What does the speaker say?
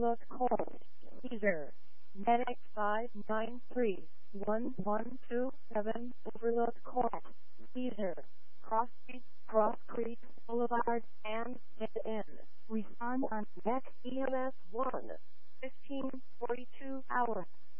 Overlook Court, Caesar, Medic 593-1127, Overlook Court, Caesar, Cross Creek Boulevard, and Dead End. Respond on Deck EMS 1, 1542 hours.